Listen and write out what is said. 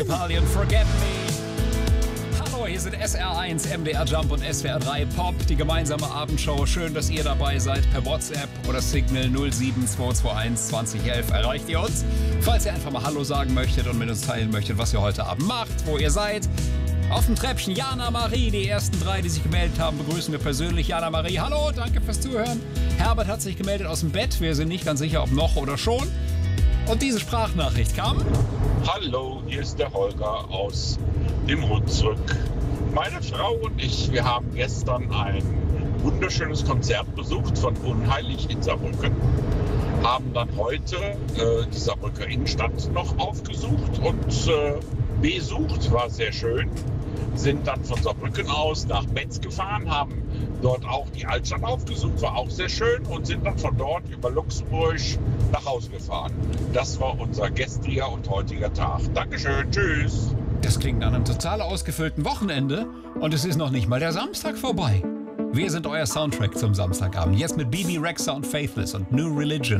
Capaldi und Forget Me. Hallo, hier sind SR1, MDR Jump und SWR3 Pop, die gemeinsame Abendshow. Schön, dass ihr dabei seid. Per WhatsApp oder Signal 07221 2011 erreicht ihr uns. Falls ihr einfach mal Hallo sagen möchtet und mit uns teilen möchtet, was ihr heute Abend macht, wo ihr seid. Auf dem Treppchen Jana Marie, die ersten 3, die sich gemeldet haben, begrüßen wir persönlich. Jana Marie, hallo, danke fürs Zuhören. Herbert hat sich gemeldet aus dem Bett, wir sind nicht ganz sicher, ob noch oder schon. Und diese Sprachnachricht kam. Hallo, hier ist der Holger aus dem Hunsrück. Meine Frau und ich, wir haben gestern ein wunderschönes Konzert besucht von Unheilig in Saarbrücken. Haben dann heute die Saarbrücker Innenstadt noch aufgesucht und besucht, war sehr schön. Sind dann von Saarbrücken aus nach Metz gefahren, haben dort auch die Altstadt aufgesucht, war auch sehr schön und sind dann von dort über Luxemburg nach Hause gefahren. Das war unser gestriger und heutiger Tag. Dankeschön, tschüss. Das klingt nach einem total ausgefüllten Wochenende und es ist noch nicht mal der Samstag vorbei. Wir sind euer Soundtrack zum Samstagabend. Jetzt mit Bibi Rexha und Faithless und New Religion.